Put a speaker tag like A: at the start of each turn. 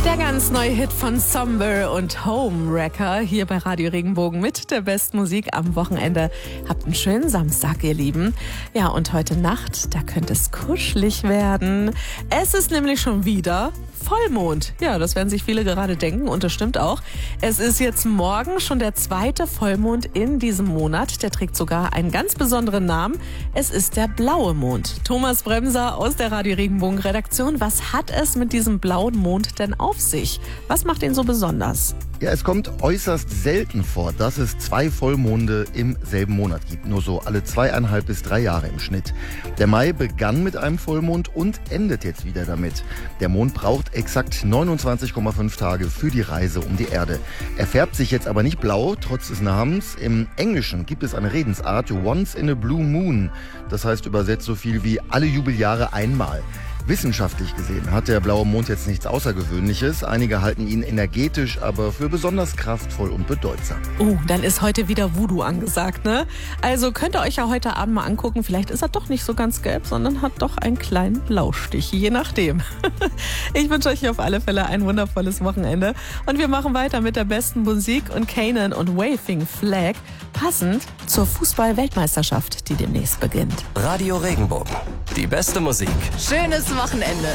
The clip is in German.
A: Der ganz neue Hit von Somber und Homewrecker hier bei Radio Regenbogen mit der besten Musik am Wochenende. Habt einen schönen Samstag, ihr Lieben. Ja, und heute Nacht, da könnte es kuschelig werden. Es ist nämlich schon wieder Vollmond. Ja, das werden sich viele gerade denken und das stimmt auch. Es ist jetzt morgen schon der zweite Vollmond in diesem Monat. Der trägt sogar einen ganz besonderen Namen. Es ist der blaue Mond. Thomas Bremser aus der Radio Regenbogen Redaktion. Was hat es mit diesem blauen Mond denn auf sich? Was macht ihn so besonders?
B: Ja, es kommt äußerst selten vor, dass es zwei Vollmonde im selben Monat gibt. Nur so alle 2,5 bis 3 Jahre im Schnitt. Der Mai begann mit einem Vollmond und endet jetzt wieder damit. Der Mond braucht exakt 29,5 Tage für die Reise um die Erde. Er färbt sich jetzt aber nicht blau, trotz des Namens. Im Englischen gibt es eine Redensart, once in a blue moon. Das heißt übersetzt so viel wie alle Jubeljahre einmal. Wissenschaftlich gesehen hat der blaue Mond jetzt nichts Außergewöhnliches. Einige halten ihn energetisch, aber für besonders kraftvoll und bedeutsam.
A: Oh, dann ist heute wieder Voodoo angesagt, ne? Also könnt ihr euch ja heute Abend mal angucken. Vielleicht ist er doch nicht so ganz gelb, sondern hat doch einen kleinen Blaustich. Je nachdem. Ich wünsche euch auf alle Fälle ein wundervolles Wochenende. Und wir machen weiter mit der besten Musik und Kanan und Waving Flag. Passend zur Fußball-Weltmeisterschaft, die demnächst beginnt.
C: Radio Regenbogen. Die beste Musik.
D: Schönes Wochenende.